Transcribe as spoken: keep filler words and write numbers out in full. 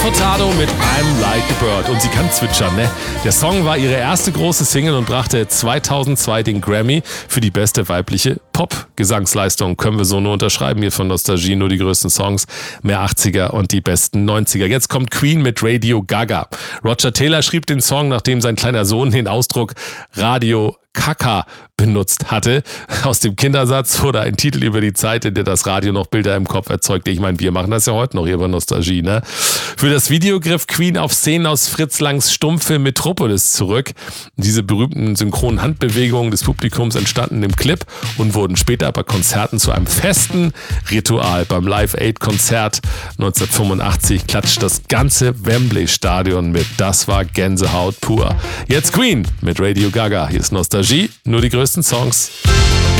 Furtado mit I'm Like a Bird. Und sie kann zwitschern, ne? Der Song war ihre erste große Single und brachte zweitausendzwei den Grammy für die beste weibliche Pop-Gesangsleistung. Können wir so nur unterschreiben hier von Nostalgie. Nur die größten Songs, mehr achtziger und die besten neunziger. Jetzt kommt Queen mit Radio Gaga. Roger Taylor schrieb den Song, nachdem sein kleiner Sohn den Ausdruck Radio Kaka benutzt hatte. Aus dem Kindersatz wurde ein Titel über die Zeit, in der das Radio noch Bilder im Kopf erzeugte. Ich meine, wir machen das ja heute noch hier bei Nostalgie, ne? Für das Video griff Queen auf Szenen aus Fritz Langs Stummfilm Metropolis zurück. Diese berühmten synchronen Handbewegungen des Publikums entstanden im Clip und wurden später bei Konzerten zu einem festen Ritual. Beim Live Aid Konzert neunzehnhundertfünfundachtzig klatscht das ganze Wembley-Stadion mit. Das war Gänsehaut pur. Jetzt Queen mit Radio Gaga. Hier ist Nostalgie. Nur die größten Songs.